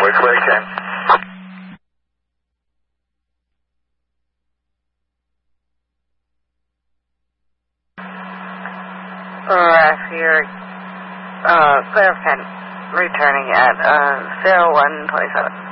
We're clear, Ken. You're clear of Ken, returning at 0127.